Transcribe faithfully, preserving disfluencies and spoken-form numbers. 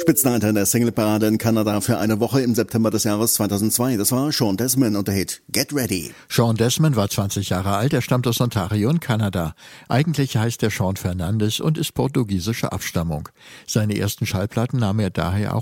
Spitzenreiter in der Singleparade in Kanada für eine Woche im September des Jahres zweitausendzwei. Das war Sean Desmond und der Hit Get Ready. Sean Desmond war zwanzig Jahre alt, er stammt aus Ontario in Kanada. Eigentlich heißt er Sean Fernandes und ist portugiesischer Abstammung. Seine ersten Schallplatten nahm er daher auch